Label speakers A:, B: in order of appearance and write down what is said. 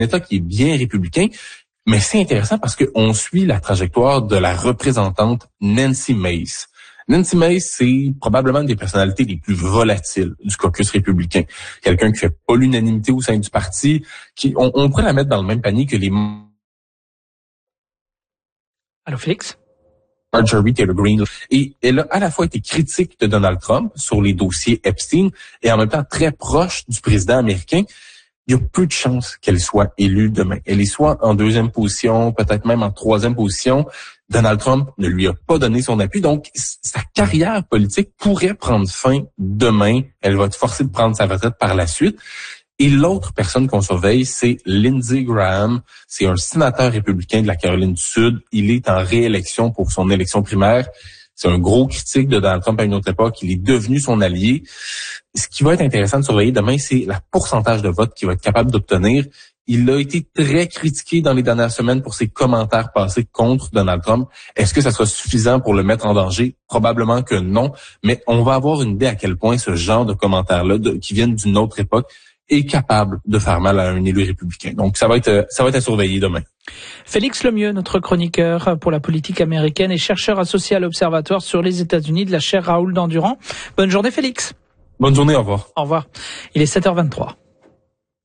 A: État qui est bien républicain. Mais c'est intéressant parce qu'on suit la trajectoire de la représentante Nancy Mace. Nancy Mace, c'est probablement une des personnalités les plus volatiles du caucus républicain. Quelqu'un qui fait pas l'unanimité au sein du parti, on pourrait la mettre dans le même panier que les
B: Allô, Félix?
A: Marjorie Taylor Greene. Et elle a à la fois été critique de Donald Trump sur les dossiers Epstein et en même temps très proche du président américain. Il y a peu de chances qu'elle soit élue demain. Elle est soit en deuxième position, peut-être même en troisième position. Donald Trump ne lui a pas donné son appui, donc sa carrière politique pourrait prendre fin demain. Elle va être forcée de prendre sa retraite par la suite. Et l'autre personne qu'on surveille, c'est Lindsey Graham. C'est un sénateur républicain de la Caroline du Sud. Il est en réélection pour son élection primaire. C'est un gros critique de Donald Trump à une autre époque. Il est devenu son allié. Ce qui va être intéressant de surveiller demain, c'est le pourcentage de votes qu'il va être capable d'obtenir. Il a été très critiqué dans les dernières semaines pour ses commentaires passés contre Donald Trump. Est-ce que ça sera suffisant pour le mettre en danger? Probablement que non. Mais on va avoir une idée à quel point ce genre de commentaires-là, qui viennent d'une autre époque, est capable de faire mal à un élu républicain. Donc, ça va être à surveiller demain.
B: Félix Lemieux, notre chroniqueur pour la politique américaine et chercheur associé à l'Observatoire sur les États-Unis de la chaire Raoul Dandurand. Bonne journée, Félix.
A: Bonne journée, au revoir.
B: Au revoir. Il est 7h23.